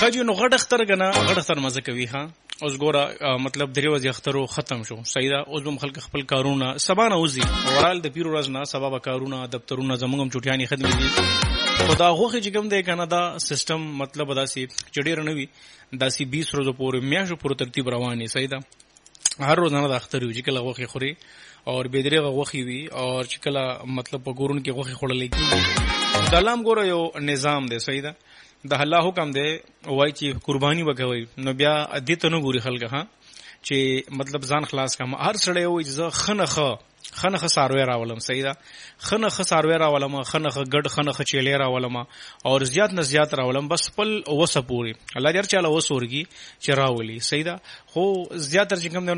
خاجو نو غټ اختر کنه غټ اختر مزه کوي ها اوس ګوره مطلب درې ورځې اخترو ختم شو صحیح ده اوس هم خلک خپل کارونه سبا نه وزي ورال د پیرو ورځ نه سبا به کارونه دفترونه زمونږ چټیانی ختم دي خدا غوخه چې کوم دی کنه دا سیستم مطلب داسي چډیر نه وي داسي 20 ورځې پورې میاشو پورې ترتیب رواني صحیح ده هر روز نه د اختر وي چې کله غوخه خوري اور بيدريغه غوخي وي اور چې کله مطلب په ګورون کې غوخي خړلې کی د لام ګوره یو نظام دی صحیح ده د الله حکم دی وای چې قرباني وکوي نو بیا دې ته نو ګوري خلک ها چې مطلب ځان خلاص کما هر سړی وای چې خنخ ساروي راولم صحیح ده خنخ ساروي راولم خنخ ګډ خنخ چيلې راولم اور زیات نه زیات راولم بس پل وسه پوری الله دې چاله وسورږي چې راولي صحیح ده خو زیاتره چې کوم